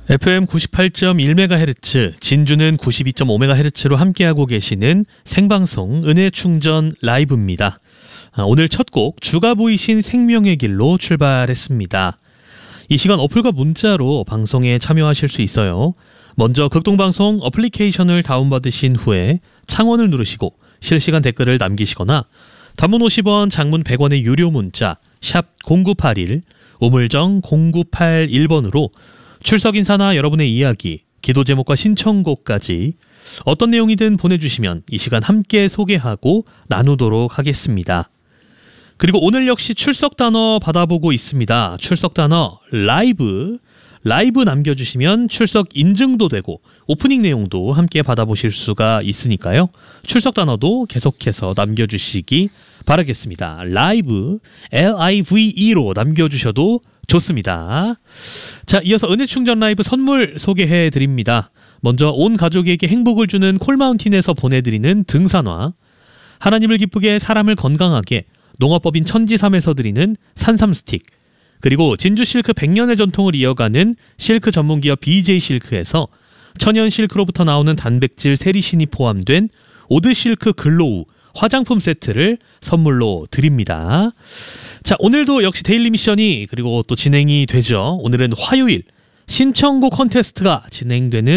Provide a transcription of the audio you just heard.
FM 98.1MHz, 진주는 92.5MHz로 함께하고 계시는 생방송 은혜충전 라이브입니다. 오늘 첫 곡 주가 보이신 생명의 길로 출발했습니다. 이 시간 어플과 문자로 방송에 참여하실 수 있어요. 먼저 극동방송 어플리케이션을 다운받으신 후에 창원을 누르시고 실시간 댓글을 남기시거나 단문 50원, 장문 100원의 유료 문자 샵 0981, 우물정 0981번으로 출석 인사나 여러분의 이야기, 기도 제목과 신청곡까지 어떤 내용이든 보내주시면 이 시간 함께 소개하고 나누도록 하겠습니다. 그리고 오늘 역시 출석 단어 받아보고 있습니다. 출석 단어 라이브 남겨주시면 출석 인증도 되고 오프닝 내용도 함께 받아보실 수가 있으니까요. 출석 단어도 계속해서 남겨주시기 바라겠습니다. 라이브, LIVE로 남겨주셔도 좋습니다. 자, 이어서 은혜충전 라이브 선물 소개해드립니다. 먼저 온 가족에게 행복을 주는 콜마운틴에서 보내드리는 등산화, 하나님을 기쁘게 사람을 건강하게 농어법인 천지삼에서 드리는 산삼 스틱, 그리고 진주 실크 100년의 전통을 이어가는 실크 전문기업 BJ 실크에서 천연 실크로부터 나오는 단백질 세리신이 포함된 오드 실크 글로우 화장품 세트를 선물로 드립니다. 자, 오늘도 역시 데일리 미션이 그리고 또 진행이 되죠. 오늘은 화요일 신청곡 콘테스트가 진행되는